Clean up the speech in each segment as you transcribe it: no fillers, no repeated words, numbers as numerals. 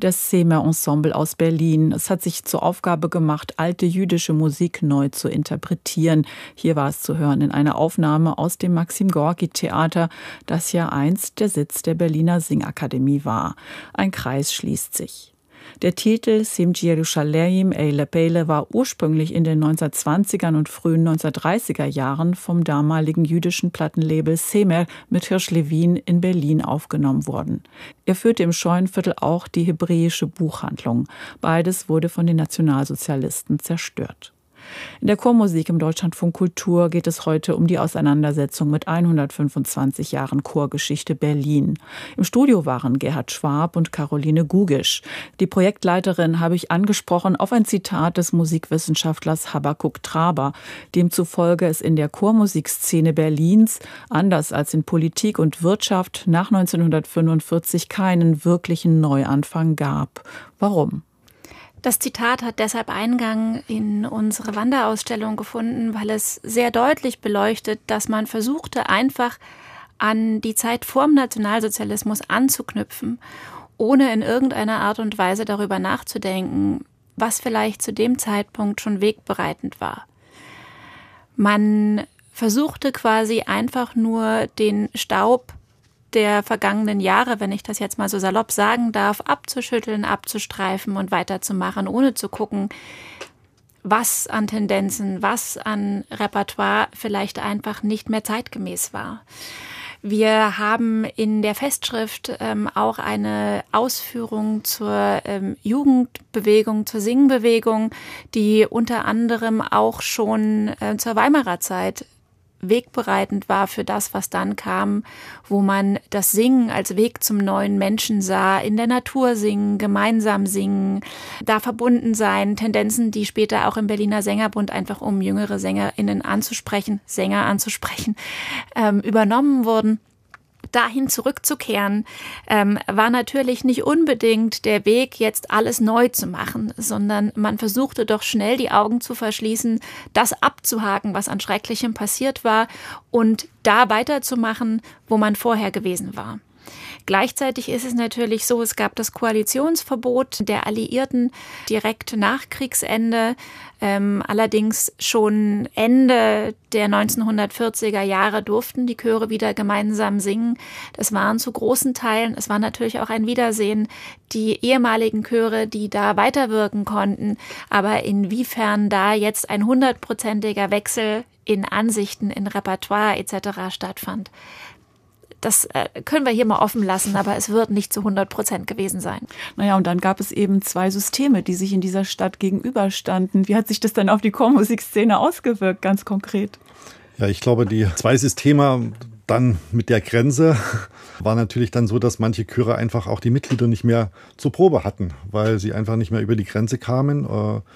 das Semer Ensemble aus Berlin. Es hat sich zur Aufgabe gemacht, alte jüdische Musik neu zu interpretieren. Hier war es zu hören in einer Aufnahme aus dem Maxim-Gorki-Theater, das ja einst der Sitz der Berliner Singakademie war. Ein Kreis schließt sich. Der Titel Simchi Yerushalayim Eile Peile war ursprünglich in den 1920er und frühen 1930er Jahren vom damaligen jüdischen Plattenlabel Semer mit Hirsch Levin in Berlin aufgenommen worden. Er führte im Scheunenviertel auch die hebräische Buchhandlung. Beides wurde von den Nationalsozialisten zerstört. In der Chormusik im Deutschlandfunk Kultur geht es heute um die Auseinandersetzung mit 125 Jahren Chorgeschichte Berlin. Im Studio waren Gerhard Schwab und Caroline Gugisch. Die Projektleiterin habe ich angesprochen auf ein Zitat des Musikwissenschaftlers Habakuk Traber, demzufolge es in der Chormusikszene Berlins, anders als in Politik und Wirtschaft, nach 1945 keinen wirklichen Neuanfang gab. Warum? Das Zitat hat deshalb Eingang in unsere Wanderausstellung gefunden, weil es sehr deutlich beleuchtet, dass man versuchte, einfach an die Zeit vor dem Nationalsozialismus anzuknüpfen, ohne in irgendeiner Art und Weise darüber nachzudenken, was vielleicht zu dem Zeitpunkt schon wegbereitend war. Man versuchte quasi einfach nur den Staub der vergangenen Jahre, wenn ich das jetzt mal so salopp sagen darf, abzuschütteln, abzustreifen und weiterzumachen, ohne zu gucken, was an Tendenzen, was an Repertoire vielleicht einfach nicht mehr zeitgemäß war. Wir haben in der Festschrift auch eine Ausführung zur Jugendbewegung, zur Singbewegung, die unter anderem auch schon zur Weimarer Zeit wegbereitend war für das, was dann kam, wo man das Singen als Weg zum neuen Menschen sah, in der Natur singen, gemeinsam singen, da verbunden sein, Tendenzen, die später auch im Berliner Sängerbund einfach um jüngere SängerInnen anzusprechen, Sänger anzusprechen, übernommen wurden. Dahin zurückzukehren, war natürlich nicht unbedingt der Weg, jetzt alles neu zu machen, sondern man versuchte doch schnell die Augen zu verschließen, das abzuhaken, was an Schrecklichem passiert war und da weiterzumachen, wo man vorher gewesen war. Gleichzeitig ist es natürlich so, es gab das Koalitionsverbot der Alliierten direkt nach Kriegsende. Allerdings schon Ende der 1940er Jahre durften die Chöre wieder gemeinsam singen. Das waren zu großen Teilen, es war natürlich auch ein Wiedersehen, die ehemaligen Chöre, die da weiterwirken konnten. Aber inwiefern da jetzt ein 100%iger Wechsel in Ansichten, in Repertoire etc. stattfand, das können wir hier mal offen lassen, aber es wird nicht zu 100% gewesen sein. Naja, und dann gab es eben zwei Systeme, die sich in dieser Stadt gegenüberstanden. Wie hat sich das dann auf die Chormusikszene ausgewirkt, ganz konkret? Ja, ich glaube, die zwei Systeme dann mit der Grenze war natürlich dann so, dass manche Chöre einfach auch die Mitglieder nicht mehr zur Probe hatten, weil sie einfach nicht mehr über die Grenze kamen.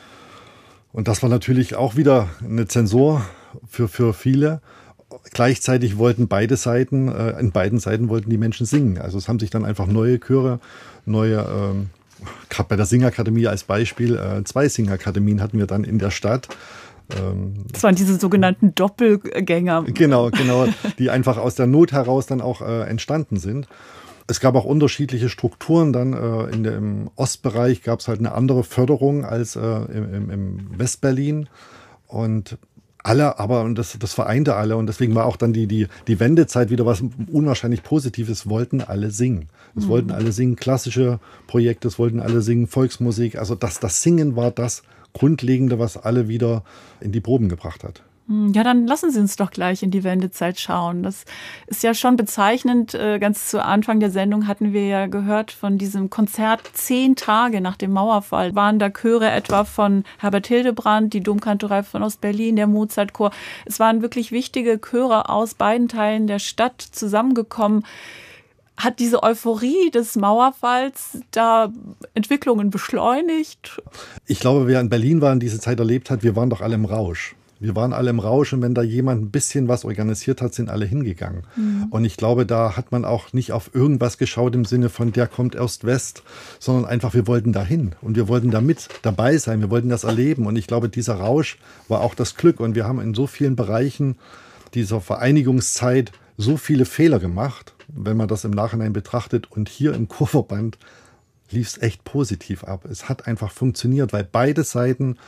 Und das war natürlich auch wieder eine Zensur für viele. Gleichzeitig wollten in beiden Seiten wollten die Menschen singen. Also es haben sich dann einfach neue Chöre, gerade bei der Singakademie als Beispiel, 2 Singakademien hatten wir dann in der Stadt. Das waren diese sogenannten Doppelgänger. Genau, die einfach aus der Not heraus dann auch entstanden sind. Es gab auch unterschiedliche Strukturen. Dann im Ostbereich gab es halt eine andere Förderung als im Westberlin. Und das vereinte alle und deswegen war auch dann die Wendezeit wieder was unwahrscheinlich Positives, wollten alle singen. Es wollten alle singen, klassische Projekte, es wollten alle singen, Volksmusik. Also das Singen war das Grundlegende, was alle wieder in die Proben gebracht hat. Ja, dann lassen Sie uns doch gleich in die Wendezeit schauen. Das ist ja schon bezeichnend. Ganz zu Anfang der Sendung hatten wir ja gehört von diesem Konzert 10 Tage nach dem Mauerfall. Waren da Chöre etwa von Herbert Hildebrandt, die Domkantorei von Ostberlin, der Mozartchor. Es waren wirklich wichtige Chöre aus beiden Teilen der Stadt zusammengekommen. Hat diese Euphorie des Mauerfalls da Entwicklungen beschleunigt? Ich glaube, wer in Berlin war und diese Zeit erlebt hat, wir waren doch alle im Rausch. Wir waren alle im Rausch und wenn da jemand ein bisschen was organisiert hat, sind alle hingegangen. Und ich glaube, da hat man auch nicht auf irgendwas geschaut im Sinne von, der kommt erst West, sondern einfach, wir wollten da hin und wir wollten da mit dabei sein, wir wollten das erleben. Und ich glaube, dieser Rausch war auch das Glück und wir haben in so vielen Bereichen dieser lief es echt positiv ab. Es hat einfach funktioniert, weil beide Seiten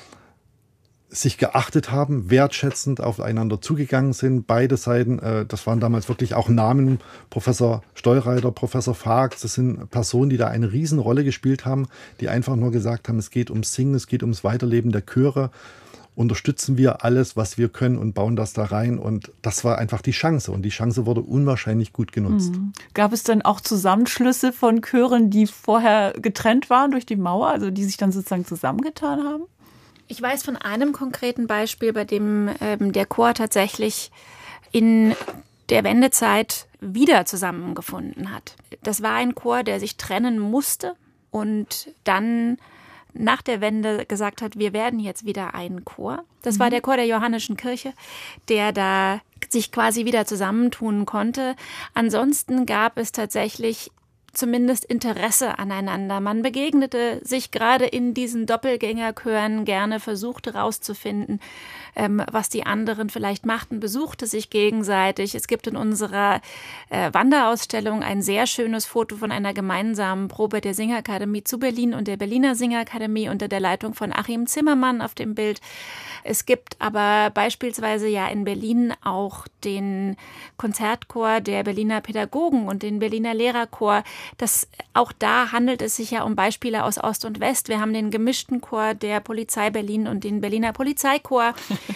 sich geachtet haben, wertschätzend aufeinander zugegangen sind. Beide Seiten, das waren damals wirklich auch Namen, Professor Steureiter, Professor Faax, das sind Personen, die da eine Riesenrolle gespielt haben, die einfach nur gesagt haben, es geht ums Singen, es geht ums Weiterleben der Chöre. Unterstützen wir alles, was wir können und bauen das da rein. Und das war einfach die Chance. Und die Chance wurde unwahrscheinlich gut genutzt. Gab es dann auch Zusammenschlüsse von Chören, die vorher getrennt waren durch die Mauer, also die sich dann sozusagen zusammengetan haben? Ich weiß von einem konkreten Beispiel, bei dem der Chor tatsächlich in der Wendezeit wieder zusammengefunden hat. Das war ein Chor, der sich trennen musste und dann nach der Wende gesagt hat, wir werden jetzt wieder ein Chor. Das war der Chor der Johannischen Kirche, der da sich quasi wieder zusammentun konnte. Ansonsten gab es tatsächlich zumindest Interesse aneinander. Man begegnete sich gerade in diesen Doppelgängerchören gerne, versuchte rauszufinden, was die anderen vielleicht machten, besuchte sich gegenseitig. Es gibt in unserer Wanderausstellung ein sehr schönes Foto von einer gemeinsamen Probe der Singakademie zu Berlin und der Berliner Singakademie unter der Leitung von Achim Zimmermann auf dem Bild. Es gibt aber beispielsweise ja in Berlin auch den Konzertchor der Berliner Pädagogen und den Berliner Lehrerchor. Auch da handelt es sich ja um Beispiele aus Ost und West. Wir haben den gemischten Chor der Polizei Berlin und den Berliner Polizeichor.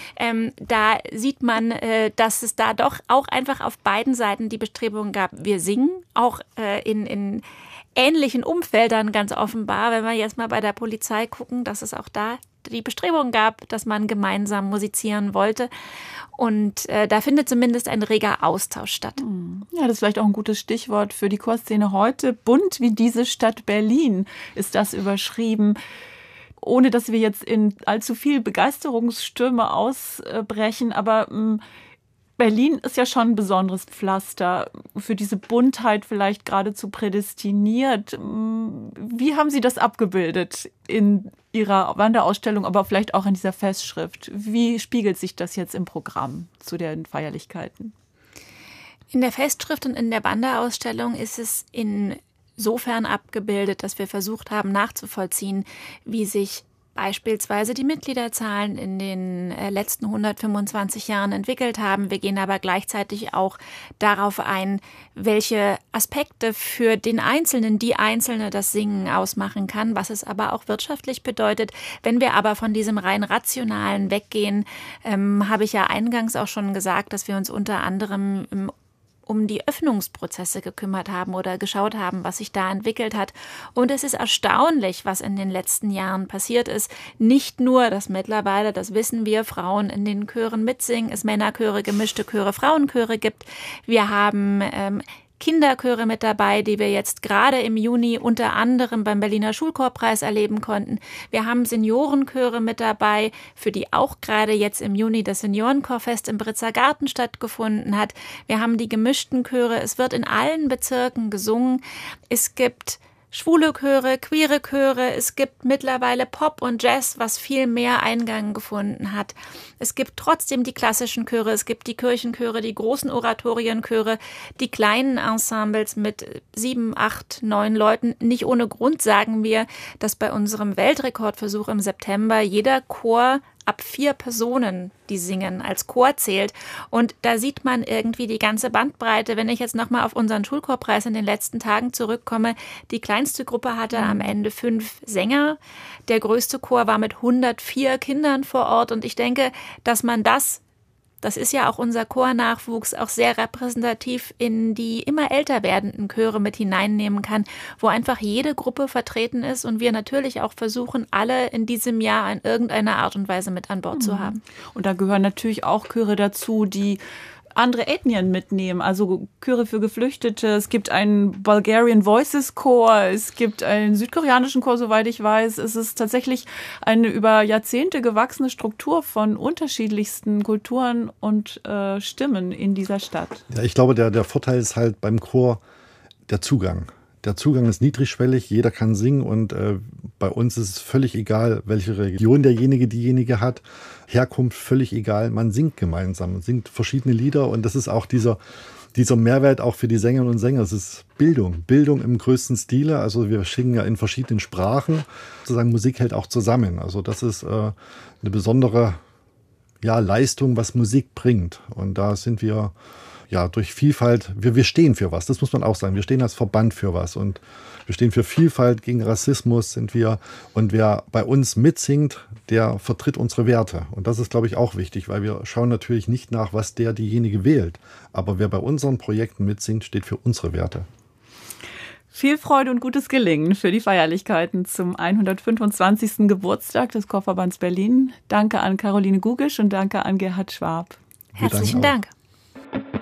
Da sieht man, dass es da doch auch einfach auf beiden Seiten die Bestrebung gab, wir singen, auch in ähnlichen Umfeldern ganz offenbar. Wenn wir jetzt mal bei der Polizei gucken, dass es auch da die Bestrebung gab, dass man gemeinsam musizieren wollte. Und da findet zumindest ein reger Austausch statt. Ja, das ist vielleicht auch ein gutes Stichwort für die Chorszene heute. Bunt wie diese Stadt Berlin ist das überschrieben. Ohne dass wir jetzt in allzu viel Begeisterungsstürme ausbrechen, aber Berlin ist ja schon ein besonderes Pflaster, für diese Buntheit vielleicht geradezu prädestiniert. Wie haben Sie das abgebildet in Ihrer Wanderausstellung, aber vielleicht auch in dieser Festschrift? Wie spiegelt sich das jetzt im Programm zu den Feierlichkeiten? In der Festschrift und in der Wanderausstellung ist es insofern abgebildet, dass wir versucht haben nachzuvollziehen, wie sich beispielsweise die Mitgliederzahlen in den letzten 125 Jahren entwickelt haben. Wir gehen aber gleichzeitig auch darauf ein, welche Aspekte für den Einzelnen, die Einzelne das Singen ausmachen kann, was es aber auch wirtschaftlich bedeutet. Wenn wir aber von diesem rein Rationalen weggehen, habe ich ja eingangs auch schon gesagt, dass wir uns unter anderem um die Öffnungsprozesse gekümmert haben oder geschaut haben, was sich da entwickelt hat. Und es ist erstaunlich, was in den letzten Jahren passiert ist. Nicht nur, dass mittlerweile, das wissen wir, Frauen in den Chören mitsingen, es Männerchöre, gemischte Chöre, Frauenchöre gibt. Wir haben Kinderchöre mit dabei, die wir jetzt gerade im Juni unter anderem beim Berliner Schulchorpreis erleben konnten. Wir haben Seniorenchöre mit dabei, für die auch gerade jetzt im Juni das Seniorenchorfest im Britzer Garten stattgefunden hat. Wir haben die gemischten Chöre. Es wird in allen Bezirken gesungen. Es gibt schwule Chöre, queere Chöre, es gibt mittlerweile Pop und Jazz, was viel mehr Eingang gefunden hat. Es gibt trotzdem die klassischen Chöre, es gibt die Kirchenchöre, die großen Oratorienchöre, die kleinen Ensembles mit 7, 8, 9 Leuten. Nicht ohne Grund sagen wir, dass bei unserem Weltrekordversuch im September jeder Chor ab 4 Personen, die singen, als Chor zählt. Und da sieht man irgendwie die ganze Bandbreite. Wenn ich jetzt nochmal auf unseren Schulchorpreis in den letzten Tagen zurückkomme, die kleinste Gruppe hatte am Ende 5 Sänger. Der größte Chor war mit 104 Kindern vor Ort. Und ich denke, dass man das ist ja auch unser Chornachwuchs, auch sehr repräsentativ in die immer älter werdenden Chöre mit hineinnehmen kann, wo einfach jede Gruppe vertreten ist und wir natürlich auch versuchen, alle in diesem Jahr in irgendeiner Art und Weise mit an Bord zu haben. Und da gehören natürlich auch Chöre dazu, die andere Ethnien mitnehmen, also Chöre für Geflüchtete. Es gibt einen Bulgarian Voices Chor, es gibt einen südkoreanischen Chor, soweit ich weiß. Es ist tatsächlich eine über Jahrzehnte gewachsene Struktur von unterschiedlichsten Kulturen und Stimmen in dieser Stadt. Ja, ich glaube, der Vorteil ist halt beim Chor der Zugang. Der Zugang ist niedrigschwellig, jeder kann singen und bei uns ist es völlig egal, welche Region diejenige hat. Herkunft völlig egal, man singt gemeinsam, man singt verschiedene Lieder und das ist auch dieser dieser Mehrwert auch für die Sängerinnen und Sänger. Es ist Bildung. Bildung im größten Stile. Also wir singen ja in verschiedenen Sprachen. Sozusagen Musik hält auch zusammen. Also das ist eine besondere Leistung, was Musik bringt. Und da sind wir durch Vielfalt, wir stehen für was. Das muss man auch sagen. Wir stehen als Verband für was. Und wir stehen für Vielfalt, gegen Rassismus sind wir. Und wer bei uns mitsingt, der vertritt unsere Werte. Und das ist, glaube ich, auch wichtig, weil wir schauen natürlich nicht nach, was diejenige wählt. Aber wer bei unseren Projekten mitsingt, steht für unsere Werte. Viel Freude und gutes Gelingen für die Feierlichkeiten zum 125. Geburtstag des Chorverbands Berlin. Danke an Caroline Gugisch und danke an Gerhard Schwab. Herzlichen Dank.